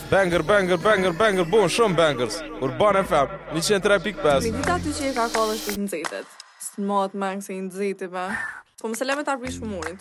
Banger, banger, banger, banger, bon, shumë bangers. Urban FM, 103.5. Mi dita ty që i ka kohë është të nxetet. Së të matë mangë se i nxeti me. Po më se leme ta prish fumurin.